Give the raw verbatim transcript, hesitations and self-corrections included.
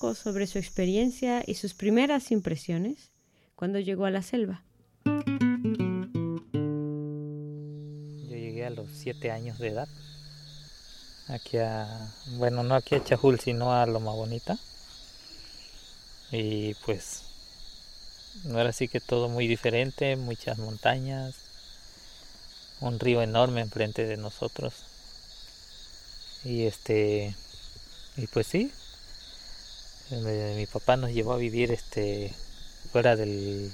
poco sobre su experiencia y sus primeras impresiones cuando llegó a la selva. Yo llegué a los siete años de edad, aquí a, bueno, no aquí a Chajul, sino a Loma Bonita. Y pues, ahora sí que todo muy diferente, muchas montañas, un río enorme enfrente de nosotros. Y este, y pues sí, mi papá nos llevó a vivir este fuera del,